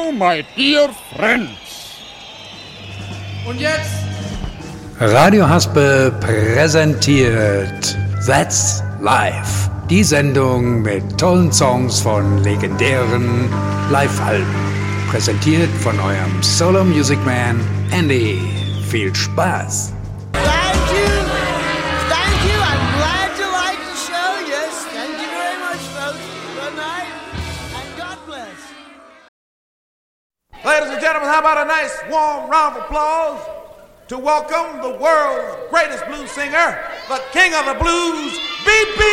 you, my dear friends. Und jetzt? Radio Haspel präsentiert That's Live. Die Sendung mit tollen Songs von legendären Live-Alben. Präsentiert von eurem Solo Music Man Andy. Viel Spaß! Thank you. I'm glad you liked the show. Yes, thank you very much, folks. Good night, and God bless. Ladies and gentlemen, how about a nice warm round of applause to welcome the world's greatest blues singer, the king of the blues, B.B.